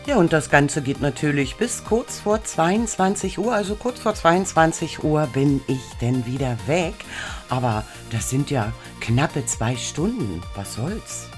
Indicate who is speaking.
Speaker 1: Ja, und das Ganze geht natürlich bis kurz vor 22 Uhr. Also kurz vor 22 Uhr bin ich denn wieder weg. Aber das sind ja knappe 2 Stunden. Was soll's?